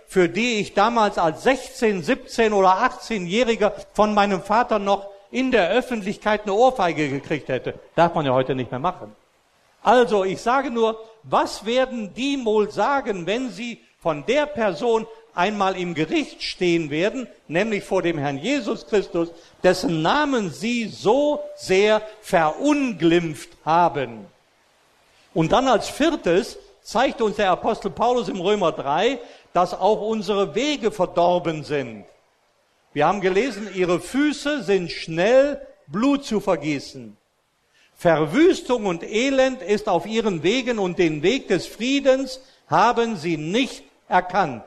für die ich damals als 16, 17 oder 18-Jähriger von meinem Vater noch in der Öffentlichkeit eine Ohrfeige gekriegt hätte. Darf man ja heute nicht mehr machen. Also, ich sage nur, was werden die wohl sagen, wenn sie von der Person einmal im Gericht stehen werden, nämlich vor dem Herrn Jesus Christus, dessen Namen sie so sehr verunglimpft haben. Und dann als viertes zeigt uns der Apostel Paulus im Römer 3, dass auch unsere Wege verdorben sind. Wir haben gelesen, ihre Füße sind schnell, Blut zu vergießen. Verwüstung und Elend ist auf ihren Wegen und den Weg des Friedens haben sie nicht erkannt.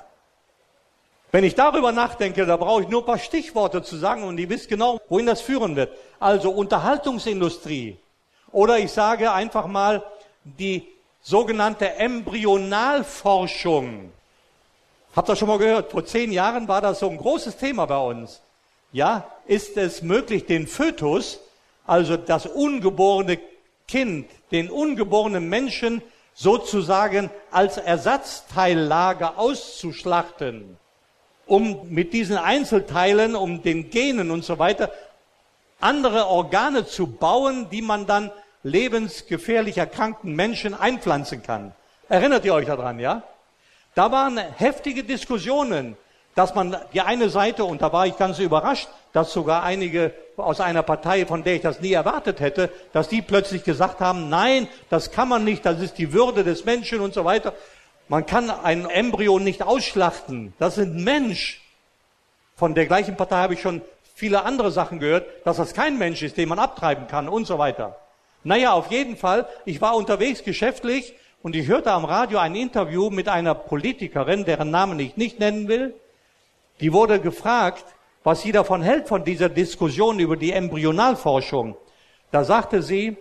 Wenn ich darüber nachdenke, da brauche ich nur ein paar Stichworte zu sagen und ihr wisst genau, wohin das führen wird. Also Unterhaltungsindustrie. Oder ich sage einfach mal die sogenannte Embryonalforschung. Habt ihr schon mal gehört? Vor 10 Jahren war das so ein großes Thema bei uns. Ja, ist es möglich, den Fötus, also das ungeborene Kind, den ungeborenen Menschen sozusagen als Ersatzteillager auszuschlachten, um mit diesen Einzelteilen, um den Genen und so weiter, andere Organe zu bauen, die man dann lebensgefährlich erkrankten Menschen einpflanzen kann. Erinnert ihr euch daran, ja? Da waren heftige Diskussionen, dass man die eine Seite, und da war ich ganz überrascht, dass sogar einige aus einer Partei, von der ich das nie erwartet hätte, dass die plötzlich gesagt haben, nein, das kann man nicht, das ist die Würde des Menschen und so weiter. Man kann ein Embryo nicht ausschlachten, das ist ein Mensch. Von der gleichen Partei habe ich schon viele andere Sachen gehört, dass das kein Mensch ist, den man abtreiben kann und so weiter. Naja, auf jeden Fall, ich war unterwegs geschäftlich und ich hörte am Radio ein Interview mit einer Politikerin, deren Namen ich nicht nennen will. Die wurde gefragt, was sie davon hält, von dieser Diskussion über die Embryonalforschung. Da sagte sie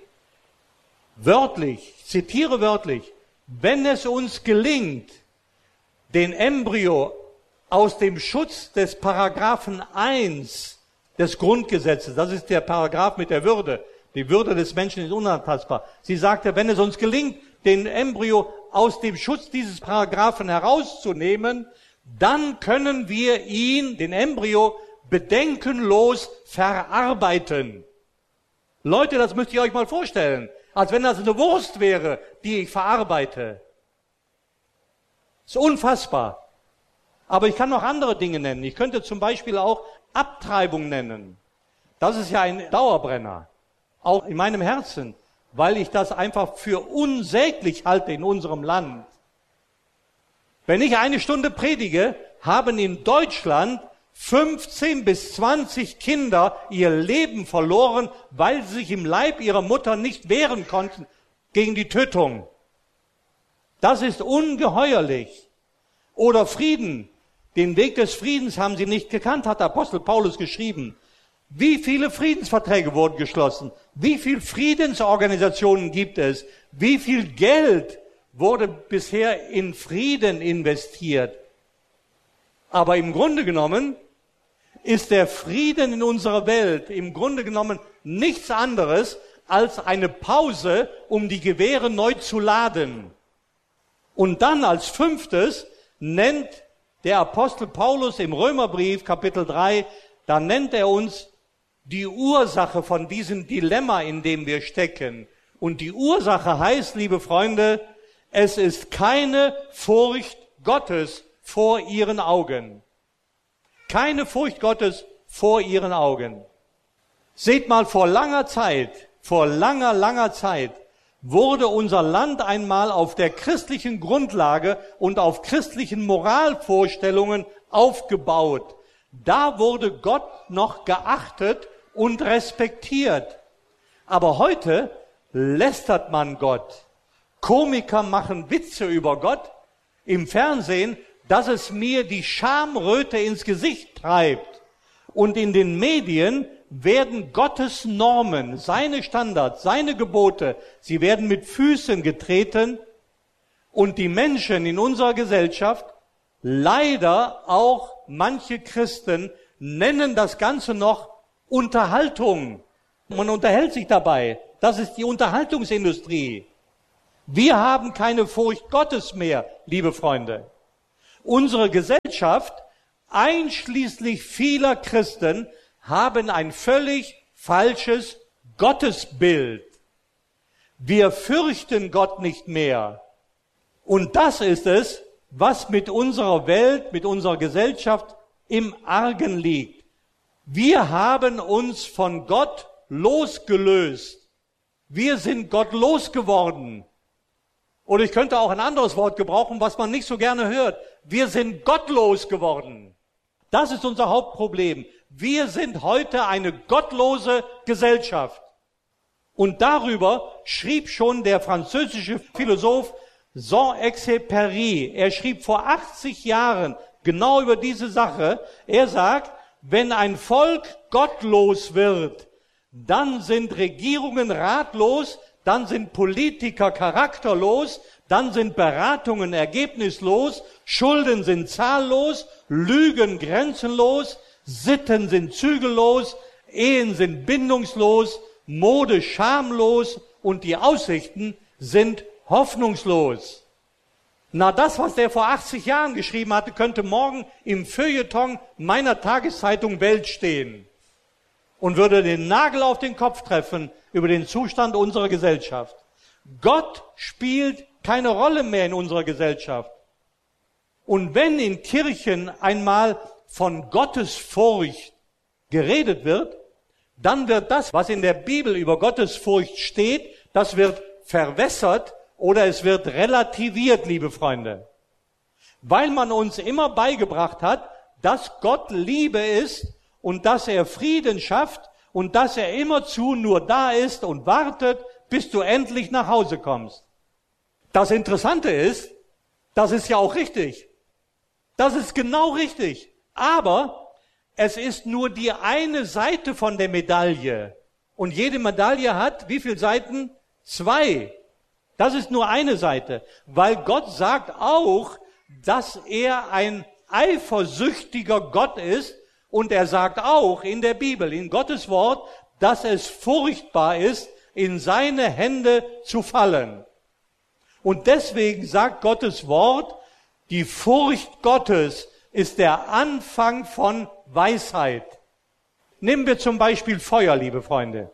wörtlich, ich zitiere wörtlich, wenn es uns gelingt, den Embryo aus dem Schutz des Paragraphen 1 des Grundgesetzes, das ist der Paragraph mit der Würde, die Würde des Menschen ist unantastbar. Sie sagte, wenn es uns gelingt, den Embryo aus dem Schutz dieses Paragraphen herauszunehmen, dann können wir ihn, den Embryo, bedenkenlos verarbeiten. Leute, das müsst ihr euch mal vorstellen, als wenn das eine Wurst wäre, die ich verarbeite. Ist unfassbar. Aber ich kann noch andere Dinge nennen. Ich könnte zum Beispiel auch Abtreibung nennen. Das ist ja ein Dauerbrenner. Auch in meinem Herzen, weil ich das einfach für unsäglich halte in unserem Land. Wenn ich eine Stunde predige, haben in Deutschland 15 bis 20 Kinder ihr Leben verloren, weil sie sich im Leib ihrer Mutter nicht wehren konnten gegen die Tötung. Das ist ungeheuerlich. Oder Frieden. Den Weg des Friedens haben sie nicht gekannt, hat Apostel Paulus geschrieben. Wie viele Friedensverträge wurden geschlossen? Wie viele Friedensorganisationen gibt es? Wie viel Geld wurde bisher in Frieden investiert? Aber im Grunde genommen ist der Frieden in unserer Welt im Grunde genommen nichts anderes als eine Pause, um die Gewehre neu zu laden. Und dann als 5. nennt der Apostel Paulus im Römerbrief Kapitel 3, da nennt er uns die Ursache von diesem Dilemma, in dem wir stecken. Und die Ursache heißt, liebe Freunde, es ist keine Furcht Gottes vor ihren Augen. Keine Furcht Gottes vor ihren Augen. Seht mal, vor langer Zeit, wurde unser Land einmal auf der christlichen Grundlage und auf christlichen Moralvorstellungen aufgebaut. Da wurde Gott noch geachtet und respektiert. Aber heute lästert man Gott. Komiker machen Witze über Gott im Fernsehen, dass es mir die Schamröte ins Gesicht treibt. Und in den Medien werden Gottes Normen, seine Standards, seine Gebote, sie werden mit Füßen getreten und die Menschen in unserer Gesellschaft, leider auch manche Christen, nennen das Ganze noch Unterhaltung. Man unterhält sich dabei. Das ist die Unterhaltungsindustrie. Wir haben keine Furcht Gottes mehr, liebe Freunde. Unsere Gesellschaft, einschließlich vieler Christen, haben ein völlig falsches Gottesbild. Wir fürchten Gott nicht mehr. Und das ist es, was mit unserer Welt, mit unserer Gesellschaft im Argen liegt. Wir haben uns von Gott losgelöst. Wir sind Gott losgeworden. Oder ich könnte auch ein anderes Wort gebrauchen, was man nicht so gerne hört. Wir sind gottlos geworden. Das ist unser Hauptproblem. Wir sind heute eine gottlose Gesellschaft. Und darüber schrieb schon der französische Philosoph Saint-Exupéry. Er schrieb vor 80 Jahren genau über diese Sache. Er sagt, wenn ein Volk gottlos wird, dann sind Regierungen ratlos, dann sind Politiker charakterlos, dann sind Beratungen ergebnislos, Schulden sind zahllos, Lügen grenzenlos, Sitten sind zügellos, Ehen sind bindungslos, Mode schamlos und die Aussichten sind hoffnungslos. Na, das, was der vor 80 Jahren geschrieben hatte, könnte morgen im Feuilleton meiner Tageszeitung Welt stehen und würde den Nagel auf den Kopf treffen über den Zustand unserer Gesellschaft. Gott spielt keine Rolle mehr in unserer Gesellschaft. Und wenn in Kirchen einmal von Gottesfurcht geredet wird, dann wird das, was in der Bibel über Gottesfurcht steht, das wird verwässert oder es wird relativiert, liebe Freunde. Weil man uns immer beigebracht hat, dass Gott Liebe ist und dass er Frieden schafft und dass er immerzu nur da ist und wartet, bis du endlich nach Hause kommst. Das Interessante ist, das ist ja auch richtig. Das ist genau richtig. Aber es ist nur die eine Seite von der Medaille. Und jede Medaille hat wie viele Seiten? 2. Das ist nur eine Seite. Weil Gott sagt auch, dass er ein eifersüchtiger Gott ist. Und er sagt auch in der Bibel, in Gottes Wort, dass es furchtbar ist, in seine Hände zu fallen. Und deswegen sagt Gottes Wort, die Furcht Gottes ist der Anfang von Weisheit. Nehmen wir zum Beispiel Feuer, liebe Freunde.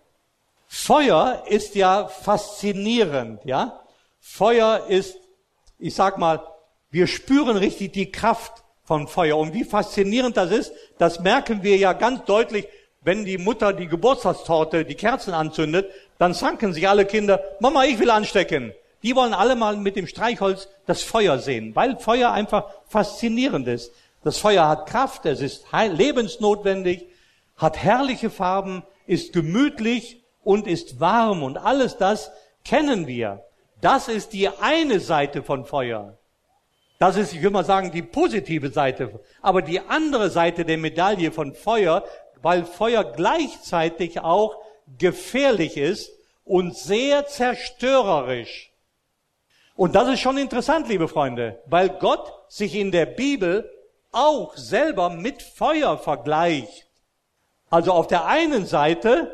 Feuer ist ja faszinierend, ja? Feuer ist, ich sag mal, wir spüren richtig die Kraft von Feuer. Und wie faszinierend das ist, das merken wir ja ganz deutlich, wenn die Mutter die Geburtstagstorte, die Kerzen anzündet, dann zanken sich alle Kinder, Mama, ich will anstecken. Die wollen alle mal mit dem Streichholz das Feuer sehen, weil Feuer einfach faszinierend ist. Das Feuer hat Kraft, es ist lebensnotwendig, hat herrliche Farben, ist gemütlich und ist warm und alles das kennen wir. Das ist die eine Seite von Feuer. Das ist, ich würde mal sagen, die positive Seite. Aber die andere Seite der Medaille von Feuer, weil Feuer gleichzeitig auch gefährlich ist und sehr zerstörerisch. Und das ist schon interessant, liebe Freunde, weil Gott sich in der Bibel auch selber mit Feuer vergleicht. Also auf der einen Seite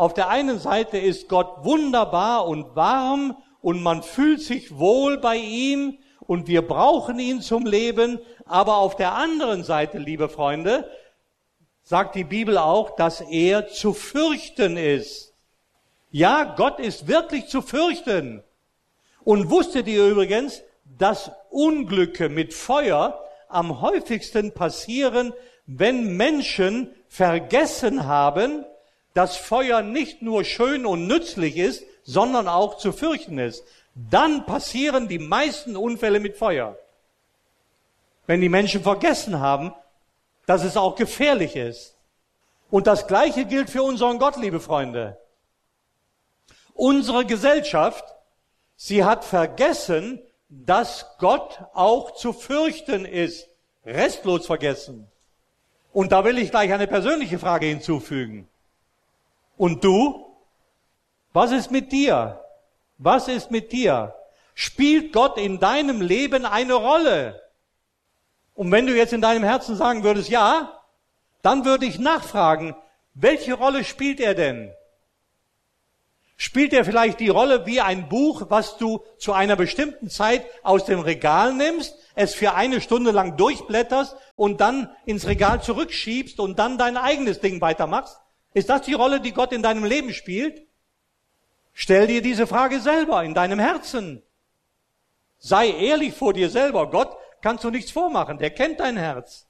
ist Gott wunderbar und warm und man fühlt sich wohl bei ihm und wir brauchen ihn zum Leben. Aber auf der anderen Seite, liebe Freunde, sagt die Bibel auch, dass er zu fürchten ist. Ja, Gott ist wirklich zu fürchten. Und wusstet ihr übrigens, dass Unglücke mit Feuer am häufigsten passieren, wenn Menschen vergessen haben, dass Feuer nicht nur schön und nützlich ist, sondern auch zu fürchten ist. Dann passieren die meisten Unfälle mit Feuer. Wenn die Menschen vergessen haben, dass es auch gefährlich ist. Und das Gleiche gilt für unseren Gott, liebe Freunde. Unsere Gesellschaft, sie hat vergessen, dass Gott auch zu fürchten ist. Restlos vergessen. Und da will ich gleich eine persönliche Frage hinzufügen. Und du? Was ist mit dir? Was ist mit dir? Spielt Gott in deinem Leben eine Rolle? Und wenn du jetzt in deinem Herzen sagen würdest, ja, dann würde ich nachfragen, welche Rolle spielt er denn? Spielt er vielleicht die Rolle wie ein Buch, was du zu einer bestimmten Zeit aus dem Regal nimmst, es für eine Stunde lang durchblätterst und dann ins Regal zurückschiebst und dann dein eigenes Ding weitermachst? Ist das die Rolle, die Gott in deinem Leben spielt? Stell dir diese Frage selber in deinem Herzen. Sei ehrlich vor dir selber. Gott kannst du nichts vormachen, der kennt dein Herz.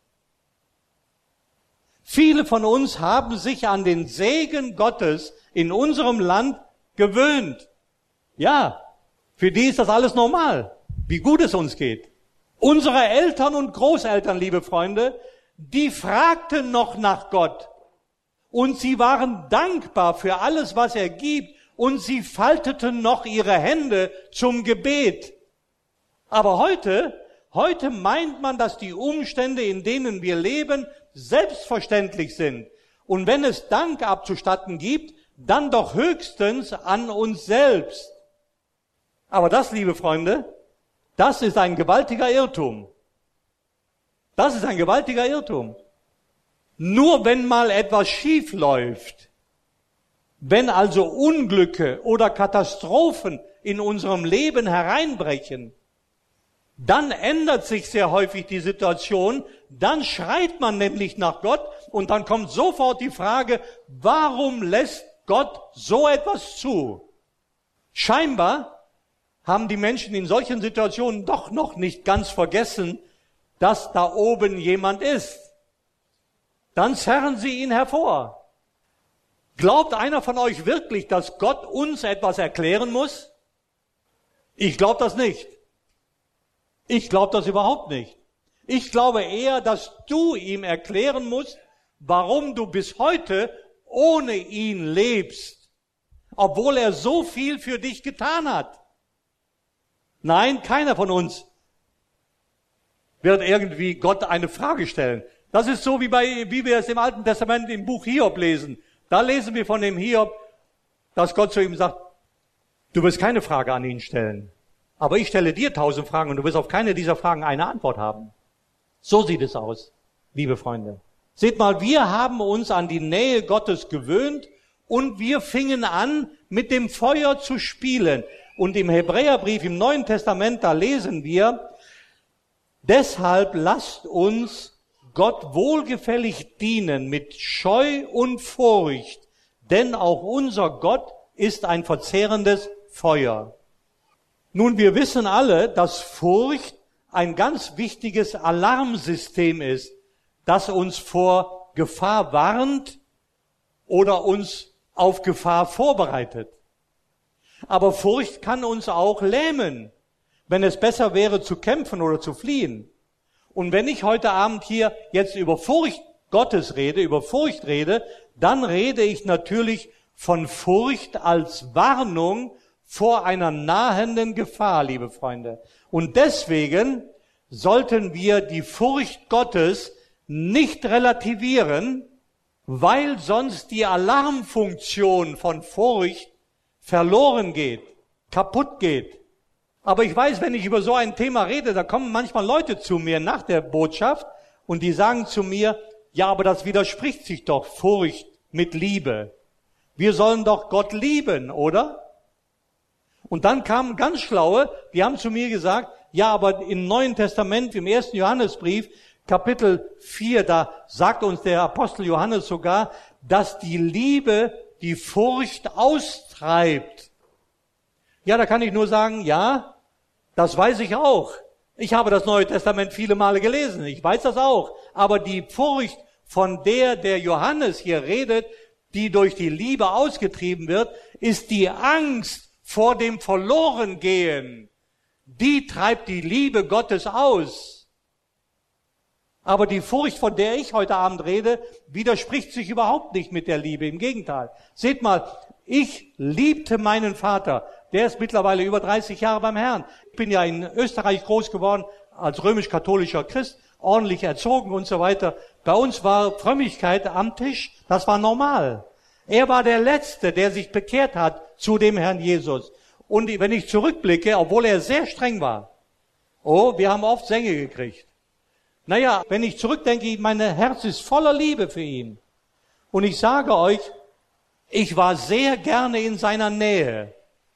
Viele von uns haben sich an den Segen Gottes in unserem Land gewöhnt. Ja, für die ist das alles normal, wie gut es uns geht. Unsere Eltern und Großeltern, liebe Freunde, die fragten noch nach Gott. Und sie waren dankbar für alles, was er gibt. Und sie falteten noch ihre Hände zum Gebet. Aber heute meint man, dass die Umstände, in denen wir leben, selbstverständlich sind. Und wenn es Dank abzustatten gibt, dann doch höchstens an uns selbst. Aber das, liebe Freunde, das ist ein gewaltiger Irrtum. Das ist ein gewaltiger Irrtum. Nur wenn mal etwas schief läuft, wenn also Unglücke oder Katastrophen in unserem Leben hereinbrechen, dann ändert sich sehr häufig die Situation, dann schreit man nämlich nach Gott und dann kommt sofort die Frage, warum lässt Gott so etwas zu? Scheinbar haben die Menschen in solchen Situationen doch noch nicht ganz vergessen, dass da oben jemand ist. Dann zerren sie ihn hervor. Glaubt einer von euch wirklich, dass Gott uns etwas erklären muss? Ich glaube das nicht. Ich glaube das überhaupt nicht. Ich glaube eher, dass du ihm erklären musst, warum du bis heute ohne ihn lebst, obwohl er so viel für dich getan hat. Nein, keiner von uns wird irgendwie Gott eine Frage stellen. Das ist so, wie wir es im Alten Testament im Buch Hiob lesen. Da lesen wir von dem Hiob, dass Gott zu ihm sagt, du wirst keine Frage an ihn stellen. Aber ich stelle dir 1000 Fragen und du wirst auf keine dieser Fragen eine Antwort haben. So sieht es aus, liebe Freunde. Seht mal, wir haben uns an die Nähe Gottes gewöhnt und wir fingen an, mit dem Feuer zu spielen. Und im Hebräerbrief, im Neuen Testament, da lesen wir, deshalb lasst uns Gott wohlgefällig dienen mit Scheu und Furcht, denn auch unser Gott ist ein verzehrendes Feuer. Nun, wir wissen alle, dass Furcht ein ganz wichtiges Alarmsystem ist, das uns vor Gefahr warnt oder uns auf Gefahr vorbereitet. Aber Furcht kann uns auch lähmen, wenn es besser wäre zu kämpfen oder zu fliehen. Und wenn ich heute Abend hier jetzt über Furcht Gottes rede, über Furcht rede, dann rede ich natürlich von Furcht als Warnung vor einer nahenden Gefahr, liebe Freunde. Und deswegen sollten wir die Furcht Gottes nicht relativieren, weil sonst die Alarmfunktion von Furcht verloren geht, kaputt geht. Aber ich weiß, wenn ich über so ein Thema rede, da kommen manchmal Leute zu mir nach der Botschaft und die sagen zu mir, ja, aber das widerspricht sich doch, Furcht mit Liebe. Wir sollen doch Gott lieben, oder? Und dann kamen ganz Schlaue, die haben zu mir gesagt, ja, aber im Neuen Testament, im 1. Johannesbrief, Kapitel 4, da sagt uns der Apostel Johannes sogar, dass die Liebe die Furcht austreibt. Ja, da kann ich nur sagen, ja, das weiß ich auch. Ich habe das Neue Testament viele Male gelesen. Ich weiß das auch. Aber die Furcht, von der Johannes hier redet, die durch die Liebe ausgetrieben wird, ist die Angst vor dem Verlorengehen. Die treibt die Liebe Gottes aus. Aber die Furcht, von der ich heute Abend rede, widerspricht sich überhaupt nicht mit der Liebe. Im Gegenteil. Seht mal, ich liebte meinen Vater. Der ist mittlerweile über 30 Jahre beim Herrn. Ich bin ja in Österreich groß geworden, als römisch-katholischer Christ, ordentlich erzogen und so weiter. Bei uns war Frömmigkeit am Tisch, das war normal. Er war der Letzte, der sich bekehrt hat zu dem Herrn Jesus. Und wenn ich zurückblicke, obwohl er sehr streng war, wir haben oft Sänge gekriegt. Naja, wenn ich zurückdenke, mein Herz ist voller Liebe für ihn. Und ich sage euch, Ich war sehr gerne in seiner Nähe.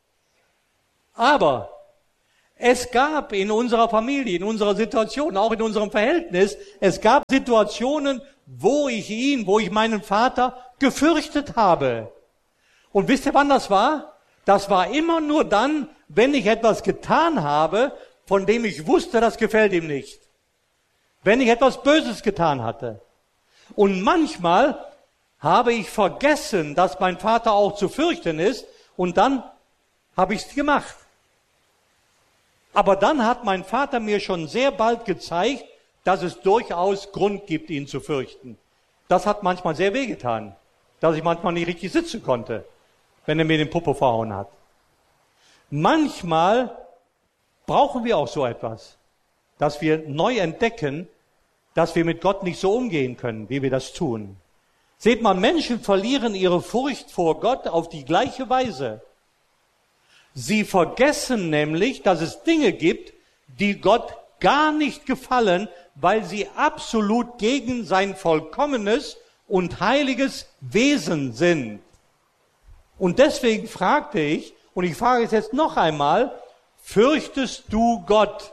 Aber es gab in unserer Familie, in unserer Situation, auch in unserem Verhältnis, es gab Situationen, wo ich meinen Vater gefürchtet habe. Und wisst ihr, wann das war? Das war immer nur dann, wenn ich etwas getan habe, von dem ich wusste, das gefällt ihm nicht. Wenn ich etwas Böses getan hatte. Und manchmal habe ich vergessen, dass mein Vater auch zu fürchten ist, und dann habe ich es gemacht. Aber dann hat mein Vater mir schon sehr bald gezeigt, dass es durchaus Grund gibt, ihn zu fürchten. Das hat manchmal sehr wehgetan, dass ich manchmal nicht richtig sitzen konnte, wenn er mir den Popo verhauen hat. Manchmal brauchen wir auch so etwas, dass wir neu entdecken, dass wir mit Gott nicht so umgehen können, wie wir das tun. Seht mal, Menschen verlieren ihre Furcht vor Gott auf die gleiche Weise. Sie vergessen nämlich, dass es Dinge gibt, die Gott gar nicht gefallen, weil sie absolut gegen sein vollkommenes und heiliges Wesen sind. Und deswegen fragte ich, und ich frage es jetzt noch einmal, fürchtest du Gott?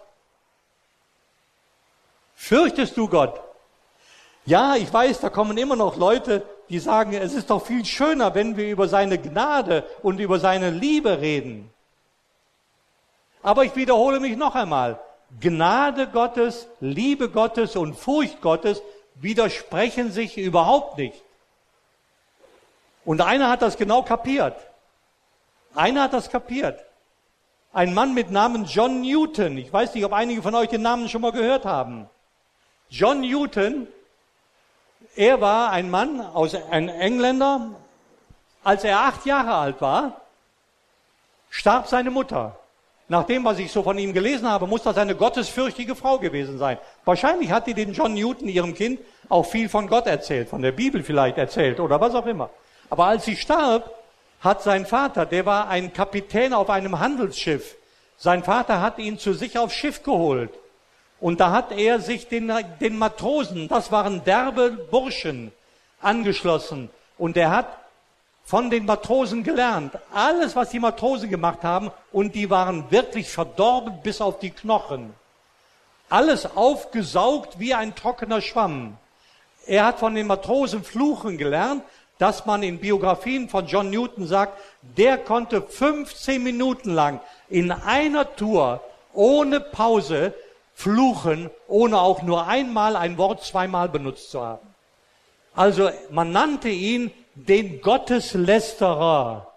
Fürchtest du Gott? Ja, ich weiß, da kommen immer noch Leute, die sagen, es ist doch viel schöner, wenn wir über seine Gnade und über seine Liebe reden. Aber ich wiederhole mich noch einmal. Gnade Gottes, Liebe Gottes und Furcht Gottes widersprechen sich überhaupt nicht. Und einer hat das genau kapiert. Einer hat das kapiert. Ein Mann mit Namen John Newton. Ich weiß nicht, ob einige von euch den Namen schon mal gehört haben. John Newton, er war ein Mann, ein Engländer. Als er 8 Jahre alt war, starb seine Mutter. Nach dem, was ich so von ihm gelesen habe, muss das eine gottesfürchtige Frau gewesen sein. Wahrscheinlich hat die den John Newton, ihrem Kind, auch viel von Gott erzählt, von der Bibel vielleicht erzählt oder was auch immer. Aber als sie starb, hat sein Vater, der war ein Kapitän auf einem Handelsschiff, sein Vater hat ihn zu sich aufs Schiff geholt. Und da hat er sich den Matrosen, das waren derbe Burschen, angeschlossen. Und er hat von den Matrosen gelernt. Alles, was die Matrosen gemacht haben, und die waren wirklich verdorben bis auf die Knochen. Alles aufgesaugt wie ein trockener Schwamm. Er hat von den Matrosen fluchen gelernt, dass man in Biografien von John Newton sagt, der konnte 15 Minuten lang in einer Tour ohne Pause fluchen, ohne auch nur einmal ein Wort zweimal benutzt zu haben. Also man nannte ihn den Gotteslästerer.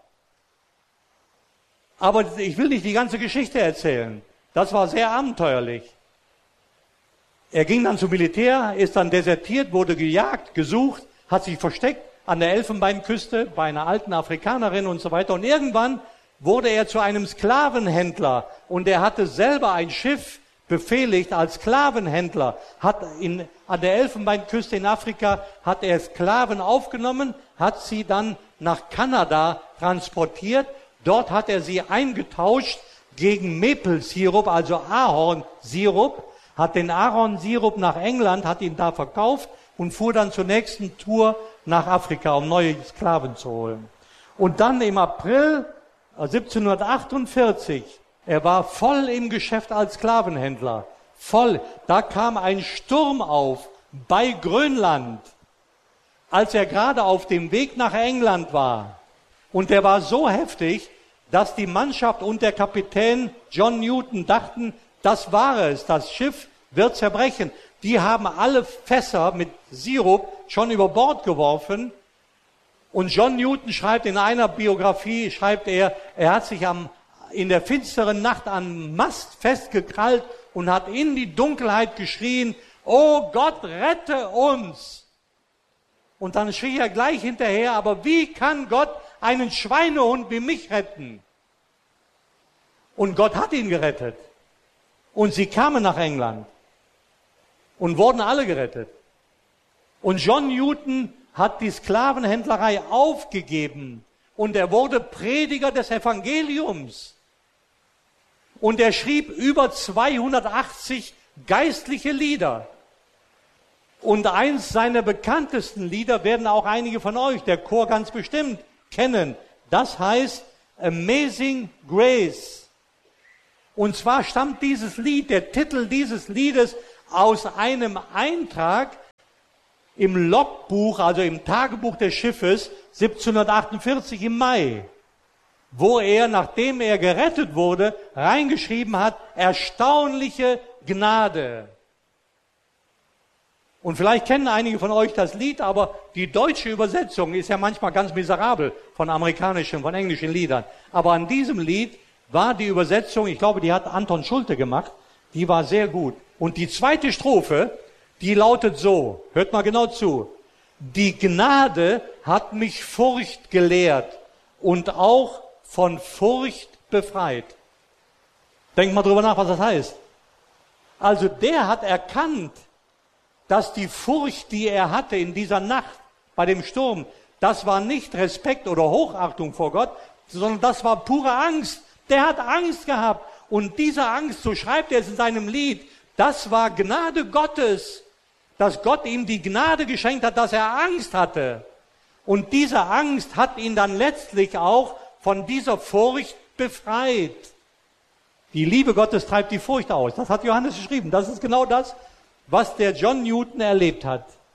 Aber ich will nicht die ganze Geschichte erzählen. Das war sehr abenteuerlich. Er ging dann zum Militär, ist dann desertiert, wurde gejagt, gesucht, hat sich versteckt an der Elfenbeinküste bei einer alten Afrikanerin und so weiter. Und irgendwann wurde er zu einem Sklavenhändler und er hatte selber ein Schiff befehligt als Sklavenhändler, an der Elfenbeinküste in Afrika hat er Sklaven aufgenommen, hat sie dann nach Kanada transportiert. Dort hat er sie eingetauscht gegen Maple-Sirup, also Ahornsirup, hat den Ahornsirup nach England, hat ihn da verkauft und fuhr dann zur nächsten Tour nach Afrika, um neue Sklaven zu holen. Und dann im April 1748, er war voll im Geschäft als Sklavenhändler, voll. Da kam ein Sturm auf bei Grönland, als er gerade auf dem Weg nach England war. Und der war so heftig, dass die Mannschaft und der Kapitän John Newton dachten, das war es, das Schiff wird zerbrechen. Die haben alle Fässer mit Sirup schon über Bord geworfen. Und John Newton schreibt in einer Biografie, er hat sich in der finsteren Nacht am Mast festgekrallt und hat in die Dunkelheit geschrien, oh Gott, rette uns! Und dann schrie er gleich hinterher, aber wie kann Gott einen Schweinehund wie mich retten? Und Gott hat ihn gerettet. Und sie kamen nach England und wurden alle gerettet. Und John Newton hat die Sklavenhändlerei aufgegeben und er wurde Prediger des Evangeliums. Und er schrieb über 280 geistliche Lieder. Und eins seiner bekanntesten Lieder werden auch einige von euch, der Chor ganz bestimmt, kennen. Das heißt Amazing Grace. Und zwar stammt dieses Lied, der Titel dieses Liedes, aus einem Eintrag im Logbuch, also im Tagebuch des Schiffes 1748 im Mai, wo er, nachdem er gerettet wurde, reingeschrieben hat, erstaunliche Gnade. Und vielleicht kennen einige von euch das Lied, aber die deutsche Übersetzung ist ja manchmal ganz miserabel von amerikanischen, von englischen Liedern. Aber an diesem Lied war die Übersetzung, ich glaube, die hat Anton Schulte gemacht, die war sehr gut. Und die zweite Strophe, die lautet so, hört mal genau zu: Die Gnade hat mich Furcht gelehrt und auch von Furcht befreit. Denkt mal drüber nach, was das heißt. Also der hat erkannt, dass die Furcht, die er hatte in dieser Nacht bei dem Sturm, das war nicht Respekt oder Hochachtung vor Gott, sondern das war pure Angst. Der hat Angst gehabt. Und diese Angst, so schreibt er es in seinem Lied, das war Gnade Gottes, dass Gott ihm die Gnade geschenkt hat, dass er Angst hatte. Und diese Angst hat ihn dann letztlich auch von dieser Furcht befreit. Die Liebe Gottes treibt die Furcht aus. Das hat Johannes geschrieben. Das ist genau das, was der John Newton erlebt hat.